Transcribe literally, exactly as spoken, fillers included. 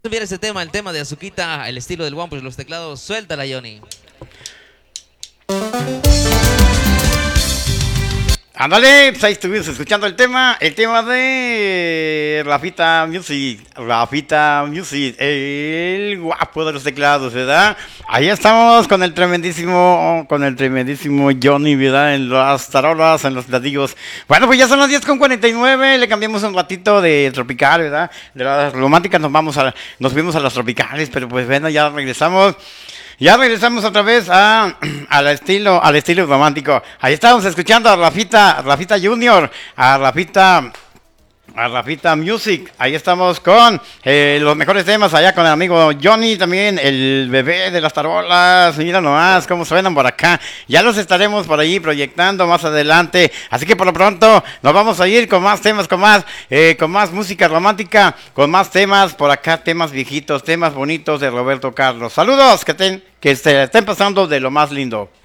viene ese tema, el tema de Azuquita, el estilo del One Push, los teclados? Suéltala, Johnny. Ándale, pues ahí estuvimos escuchando el tema, el tema de Rafita Music, Rafita Music, el guapo de los teclados, ¿verdad? Ahí estamos con el tremendísimo, con el tremendísimo Johnny, ¿verdad? En las tarolas, en los platillos. Bueno, pues ya son las diez con cuarenta y nueve, le cambiamos un ratito de tropical, ¿verdad? De las románticas nos vamos a, nos fuimos a las tropicales, pero pues bueno, ya regresamos. Ya regresamos otra vez a, al estilo, al estilo romántico. Ahí estamos escuchando a Rafita, Rafita Junior, a Rafita, a Rafita Music. Ahí estamos con eh, los mejores temas allá con el amigo Johnny, también el bebé de las tarolas. Mira nomás cómo suenan por acá. Ya los estaremos por ahí proyectando más adelante. Así que por lo pronto nos vamos a ir con más temas, con más, eh, con más música romántica, con más temas por acá, temas viejitos, temas bonitos de Roberto Carlos. Saludos, que, ten, que se estén pasando de lo más lindo.